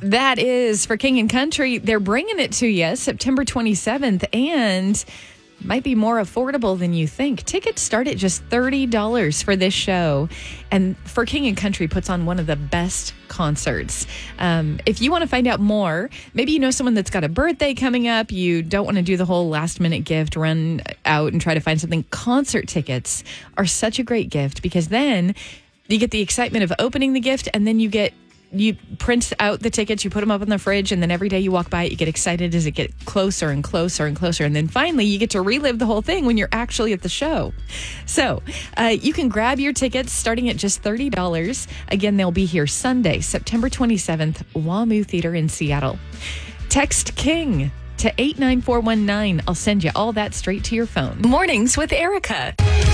That is for King and Country. They're bringing it to you September 27th and might be more affordable than you think. Tickets start at just $30 for this show. And For King and Country puts on one of the best concerts. If you want to find out more, maybe you know someone that's got a birthday coming up. You don't want to do the whole last minute gift, run out and try to find something. Concert tickets are such a great gift because then you get the excitement of opening the gift and then you print out the tickets, you put them up in the fridge, and then every day you walk by it, you get excited as it gets closer and closer and closer. And then finally, you get to relive the whole thing when you're actually at the show. So you can grab your tickets starting at just $30. Again, they'll be here Sunday, September 27th, WAMU Theater in Seattle. Text KING to 89419. I'll send you all that straight to your phone. Mornings with Erica.